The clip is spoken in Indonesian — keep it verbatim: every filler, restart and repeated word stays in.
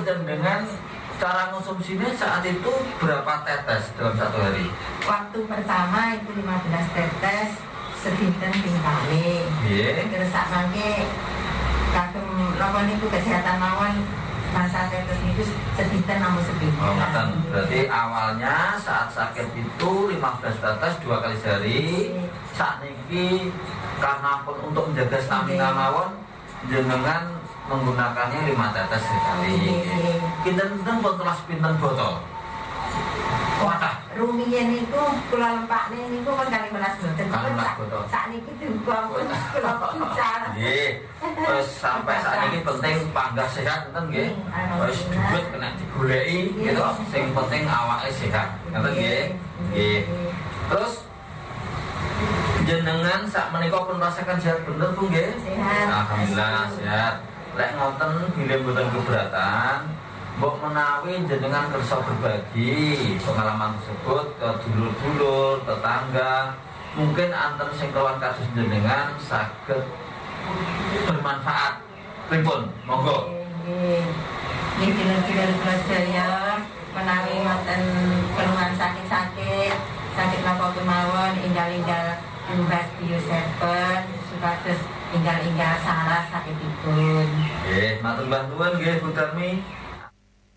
jenengan cara konsumsinya saat itu berapa tetes dalam satu hari? Waktu pertama itu lima belas tetes sedinten ping kali. Nggih. Terus sak mangke kagem napa niku kesehatan mawon masa tetes niku sedinten namung sepinten. Oh, ngeten. Berarti awalnya saat sakit itu lima belas tetes dua kali sehari. Saat niki karena pun untuk menjaga stamina mawon jenengan menggunakannya lima tetes sekali. Pinten-pinten pun kelas pinten botol. Kuatah. Rumiyin niku kula lempakne niku kan kali melas boten. Kalimelas botol. Sakniki juga pun kula pican. Nggih. Terus sampai saat ini penting panggah sehat enten nggih. Wis duit kena digoleki gitu. Sing penting awake sehat. Ngoten nggih. Nggih. Terus jenengan sak menika pun rasakan sehat bener Bu nggih? Sehat. Alhamdulillah sehat. Lek ngoten bilih mboten keberatan, mbok menawi jenengan kersa berbagi pengalaman tersebut ke dulur-dulur, tetangga, mungkin anten sing kawan kados jenengan saged bermanfaat. Pripun? Monggo. Nggih. Nggih dulur-dulur kula sedaya menawi wonten keluhan sakit-sakit, sakit napa kemawon inggal-inggal Mbas Bio Seven supados inggal-inggal salah sakitipun. Nggih, matur bantuan nggih Bu Darmi.